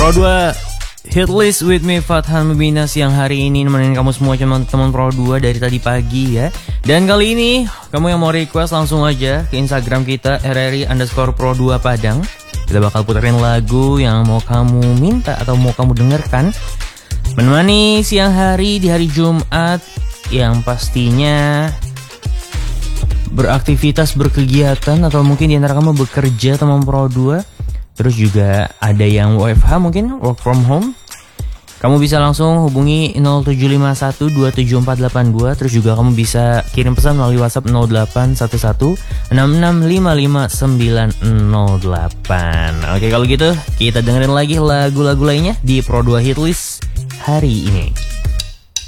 Pro 2 Hit List with me Fathan Mubina, yang hari ini nemenin kamu semua teman-teman Pro 2 dari tadi pagi ya. Dan kali ini kamu yang mau request langsung aja ke Instagram kita RRI_Pro2 Padang. Kita bakal puterin lagu yang mau kamu minta atau mau kamu dengarkan, menemani siang hari di hari Jumat yang pastinya beraktivitas, berkegiatan, atau mungkin di antara kamu bekerja teman Pro 2. Terus juga ada yang WFH mungkin, work from home. Kamu bisa langsung hubungi 0751274482. Terus juga kamu bisa kirim pesan melalui WhatsApp 081166555908. Oke, kalau gitu kita dengerin lagi lagu-lagu lainnya di Pro 2 Hit List hari ini.